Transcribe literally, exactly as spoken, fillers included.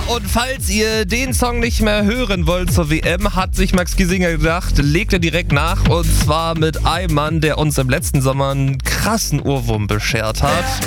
und falls ihr den Song nicht mehr hören wollt zur W M, hat sich Max Giesinger gedacht, legt er direkt nach. Und zwar mit einem Mann, der uns im letzten Sommer einen krassen Ohrwurm beschert hat.